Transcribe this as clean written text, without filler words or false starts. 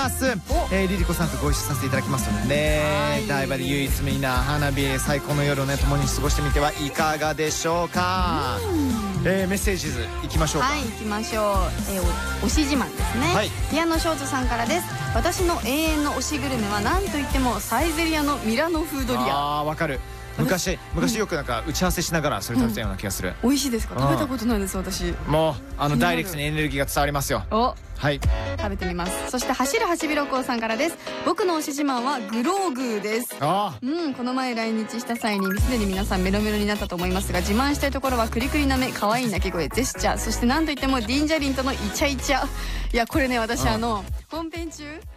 リリコさんとご一緒させていただきますのでね、台場で唯一無二な花火、最高の夜をね共に過ごしてみてはいかがでしょうか。メッセージ図いきましょうか。 はい、行きましょう。推し自慢ですね、 はい、 ピアノショートさんからです。私の永遠の推しグルメは何といってもサイゼリヤのミラノ風ドリア。 あー、わかる。昔よくなんか打ち合わせしながらそれ食べたような気がする。 美味しいですか？食べたことないです、私。 もうダイレクトにエネルギーが伝わりますよ。 お、 はい、 食べてみます。そして走るハシビロコウさんからです。僕の推し自慢はグローグーです。この前来日した際にすでに皆さんメロメロになったと思いますが、自慢したいところはクリクリな目、可愛い鳴き声、ジェスチャー、そして何といってもディンジャリンとのイチャイチャ。いや、これね、私本編中